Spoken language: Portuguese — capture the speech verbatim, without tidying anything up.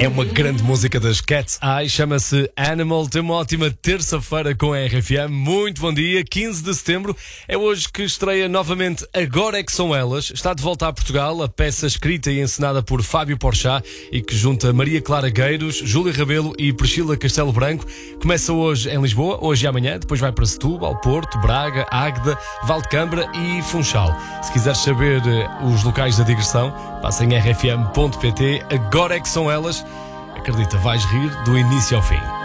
É uma grande música das Cat's Eye, chama-se Animal. Tem uma ótima terça-feira com a R F M. Muito bom dia, quinze de setembro. É hoje que estreia novamente Agora é que São Elas. Está de volta a Portugal, a peça escrita e encenada por Fábio Porchat e que junta Maria Clara Gueiros, Júlia Rabelo e Priscila Castelo Branco. Começa hoje em Lisboa, hoje e amanhã, depois vai para Setúbal, Porto, Braga, Águeda, Valdecambra e Funchal. Se quiseres saber os locais da digressão, passa em r f m ponto p t. Agora é que São Elas. Acredita, vais rir do início ao fim.